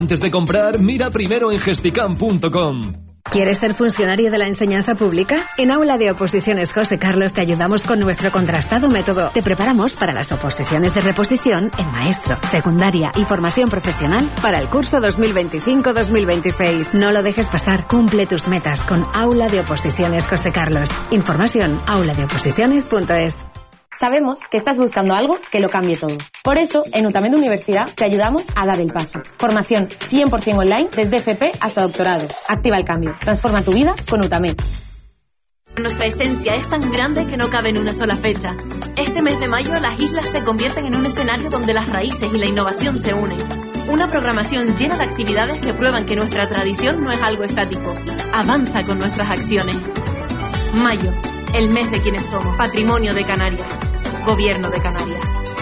Antes de comprar, mira primero en gesticam.com. ¿Quieres ser funcionario de la enseñanza pública? En Aula de Oposiciones José Carlos te ayudamos con nuestro contrastado método. Te preparamos para las oposiciones de reposición en maestro, secundaria y formación profesional para el curso 2025-2026. No lo dejes pasar. Cumple tus metas con Aula de Oposiciones José Carlos. Información auladeoposiciones.es. Sabemos que estás buscando algo que lo cambie todo. Por eso, en UTAMED Universidad te ayudamos a dar el paso. Formación 100% online desde FP hasta doctorado. Activa el cambio. Transforma tu vida con UTAMED. Nuestra esencia es tan grande que no cabe en una sola fecha. Este mes de mayo las islas se convierten en un escenario donde las raíces y la innovación se unen. Una programación llena de actividades que prueban que nuestra tradición no es algo estático. Avanza con nuestras acciones. Mayo, el mes de quienes somos. Patrimonio de Canarias. Gobierno de Canarias.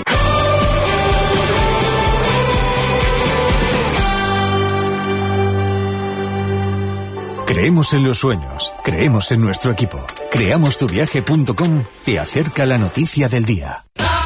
Creemos en los sueños, creemos en nuestro equipo. Creamostuviaje.com te acerca la noticia del día.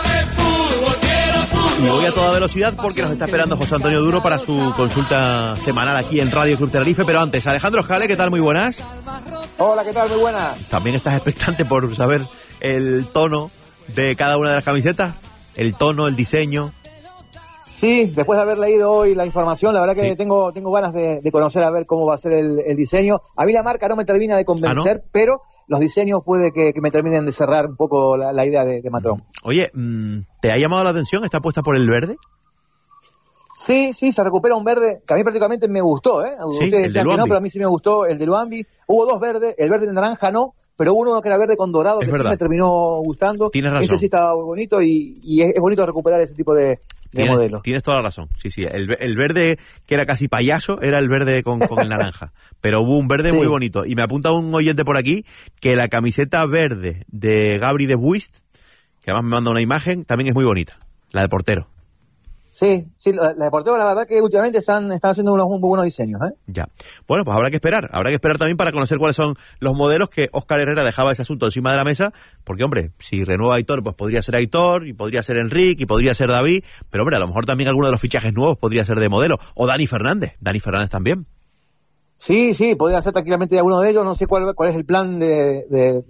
Y voy a toda velocidad porque nos está esperando José Antonio Duro para su consulta semanal aquí en Radio Club Tenerife. Pero antes, Alejandro Jale, ¿qué tal? Muy buenas. Hola, ¿qué tal? Muy buenas. ¿También estás expectante por saber el tono de cada una de las camisetas? El tono, el diseño. Sí, después de haber leído hoy la información, la verdad que tengo ganas de conocer a ver cómo va a ser el diseño. A mí la marca no me termina de convencer, pero los diseños puede que me terminen de cerrar un poco la idea de Matrón. Oye, ¿te ha llamado la atención? ¿Está puesta por el verde? Sí, se recupera un verde que a mí prácticamente me gustó, ¿eh? Sí, ustedes decían que no, pero a mí sí me gustó el de Luambi. Hubo dos verdes, el verde de naranja no, pero hubo uno que era verde con dorado, es que verdad. sí me terminó gustando. Tienes razón. Ese sí estaba muy bonito y es bonito recuperar ese tipo de modelos. Tienes toda la razón. Sí. El verde que era casi payaso era el verde con el naranja. Pero hubo un verde muy bonito. Y me apunta un oyente por aquí que la camiseta verde de Gabri de Buist, que además me manda una imagen, también es muy bonita. La de portero. Sí, la de portero, la verdad que últimamente están haciendo unos muy buenos diseños, ¿eh? Ya. Bueno, pues habrá que esperar también para conocer cuáles son los modelos que Óscar Herrera dejaba ese asunto encima de la mesa, porque hombre, si renueva Aitor, pues podría ser Aitor, y podría ser Enrique, y podría ser David, pero hombre, a lo mejor también alguno de los fichajes nuevos podría ser de modelo, o Dani Fernández también. Sí, podría ser tranquilamente alguno de ellos. No sé cuál es el plan de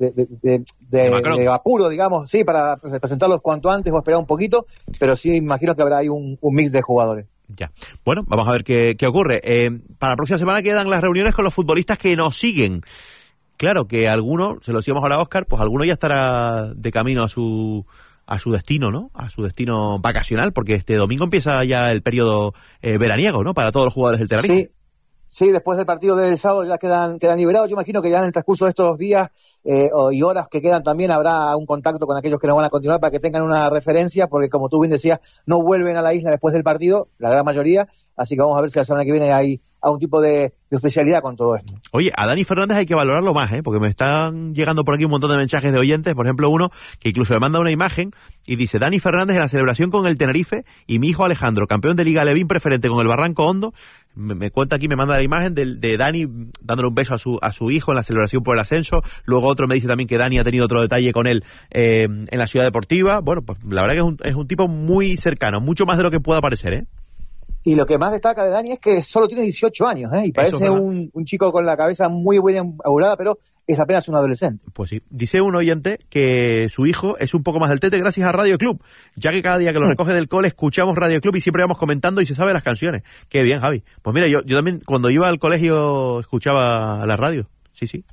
apuro, digamos, para presentarlos cuanto antes o esperar un poquito, pero sí imagino que habrá ahí un mix de jugadores. Ya. Bueno, vamos a ver qué ocurre. Para la próxima semana quedan las reuniones con los futbolistas que nos siguen. Claro que alguno, se lo decíamos ahora a Óscar, pues alguno ya estará de camino a su destino, ¿no? A su destino vacacional, porque este domingo empieza ya el periodo veraniego, ¿no? Para todos los jugadores del Tenerife. Sí, después del partido del sábado ya quedan liberados. Yo imagino que ya en el transcurso de estos días y horas que quedan también habrá un contacto con aquellos que no van a continuar para que tengan una referencia, porque como tú bien decías, no vuelven a la isla después del partido, la gran mayoría, así que vamos a ver si la semana que viene hay algún tipo de oficialidad con todo esto. Oye, a Dani Fernández hay que valorarlo más, porque me están llegando por aquí un montón de mensajes de oyentes, por ejemplo uno que incluso me manda una imagen y dice: Dani Fernández en la celebración con el Tenerife y mi hijo Alejandro, campeón de Liga Levín preferente con el Barranco Hondo. Me cuenta aquí, me manda la imagen de Dani dándole un beso a su hijo en la celebración por el ascenso. Luego otro me dice también que Dani ha tenido otro detalle con él en la ciudad deportiva. Bueno, pues la verdad que es un tipo muy cercano, mucho más de lo que pueda parecer, ¿eh? Y lo que más destaca de Dani es que solo tiene 18 años, y parece un chico con la cabeza muy bien abulada, pero es apenas un adolescente. Pues sí. Dice un oyente que su hijo es un poco más del tete gracias a Radio Club, ya que cada día que lo recoge del cole escuchamos Radio Club y siempre vamos comentando y se sabe las canciones. Qué bien, Javi. Pues mira, yo también cuando iba al colegio escuchaba la radio. Sí.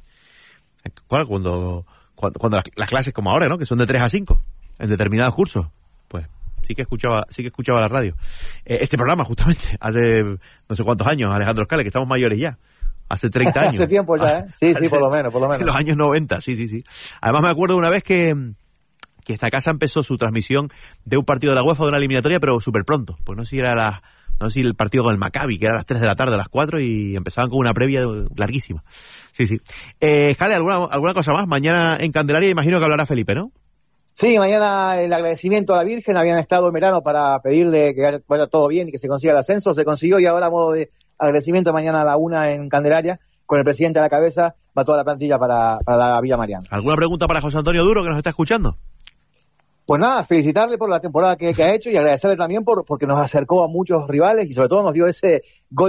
Cuando las clases como ahora, ¿no? Que son de 3 a 5 en determinados cursos. Pues sí que escuchaba la radio. Este programa justamente hace no sé cuántos años, Alejandro Scale, que estamos mayores ya. Hace 30 años. Hace tiempo ya, ¿eh? Sí, por lo menos. En los años 90, sí. Además me acuerdo una vez que esta casa empezó su transmisión de un partido de la UEFA, de una eliminatoria, pero súper pronto. Pues no sé si el partido con el Maccabi, que era a las 3 de la tarde, a las 4, y empezaban con una previa larguísima. Sí. Jale, ¿alguna cosa más? Mañana en Candelaria imagino que hablará Felipe, ¿no? Sí, mañana el agradecimiento a la Virgen. Habían estado en verano para pedirle que vaya todo bien y que se consiga el ascenso. Se consiguió y ahora a modo de agradecimiento mañana a la 1 en Candelaria, con el presidente a la cabeza, va toda la plantilla para la Villa Mariana. ¿Alguna pregunta para José Antonio Duro que nos está escuchando? Pues nada, felicitarle por la temporada que ha hecho y agradecerle también porque nos acercó a muchos rivales y sobre todo nos dio ese gol